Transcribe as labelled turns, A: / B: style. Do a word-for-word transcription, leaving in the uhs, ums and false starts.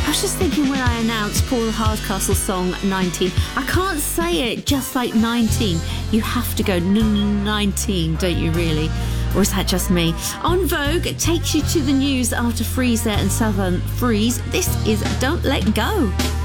A: I was just thinking when I announced Paul Hardcastle's song nineteen, I can't say it just like nineteen. You have to go nineteen, don't you really? Or is that just me? On Vogue, it takes you to the news after Freeze There and Southern Freeze. This is Don't Let Go.